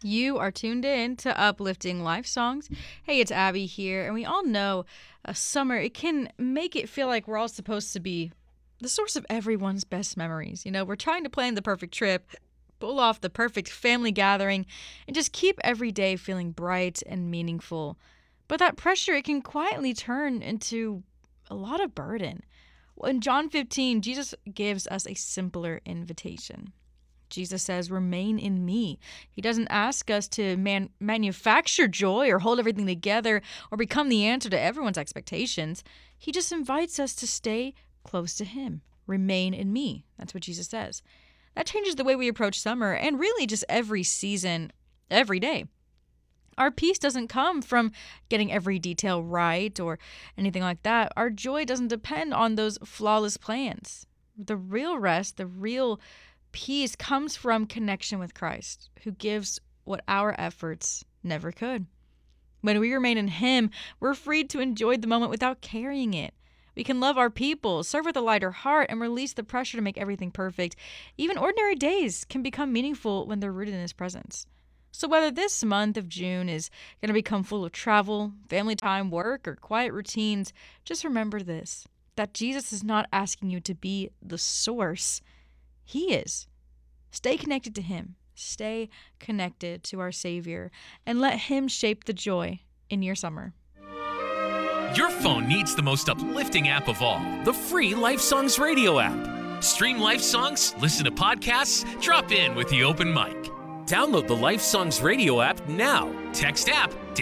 You are tuned in to Uplifting Life Songs. Hey, it's Abby here, and we all know summer, it can make it feel like we're all supposed to be the source of everyone's best memories. You know, we're trying to plan the perfect trip, pull off the perfect family gathering, and just keep every day feeling bright and meaningful. But that pressure, it can quietly turn into a lot of burden. Well, in John 15, Jesus gives us a simpler invitation. Jesus says, remain in me. He doesn't ask us to manufacture joy or hold everything together or become the answer to everyone's expectations. He just invites us to stay close to him. Remain in me. That's what Jesus says. That changes the way we approach summer and really just every season, every day. Our peace doesn't come from getting every detail right or anything like that. Our joy doesn't depend on those flawless plans. The real rest, the real peace comes from connection with Christ, who gives what our efforts never could. When we remain in him, we're free to enjoy the moment without carrying it. We can love our people, serve with a lighter heart, and release the pressure to make everything perfect. Even ordinary days can become meaningful when they're rooted in his presence. So whether this month of June is going to become full of travel, family time, work, or quiet routines, just remember this, that Jesus is not asking you to be the source. He is. Stay connected to him. Stay connected to our Savior and let him shape the joy in your summer. Your phone needs the most uplifting app of all, the free Life Songs radio app. Stream Life Songs, listen to podcasts, drop in with the open mic. Download the Life Songs radio app now. Text app to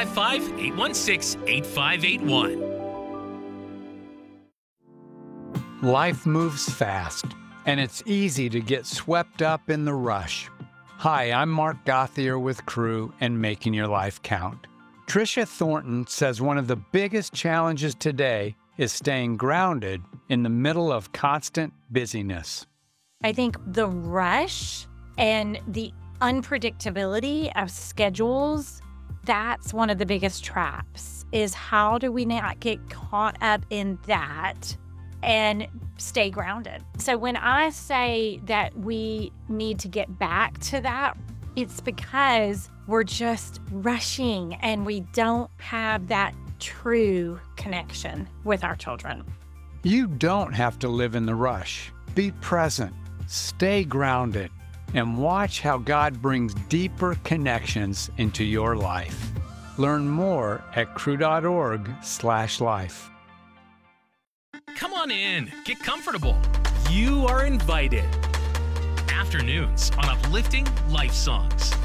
855-816-8581. Life moves fast, and it's easy to get swept up in the rush. Hi, I'm Mark Gothier with Crew and Making Your Life Count. Tricia Thornton says one of the biggest challenges today is staying grounded in the middle of constant busyness. I think the rush and the unpredictability of schedules, that's one of the biggest traps, is how do we not get caught up in that and stay grounded? So when I say that we need to get back to that, it's because we're just rushing and we don't have that true connection with our children. You don't have to live in the rush. Be present, stay grounded, and watch how God brings deeper connections into your life. Learn more at crew.org/life. Come on in, get comfortable. You are invited. Afternoons on Uplifting Life Songs.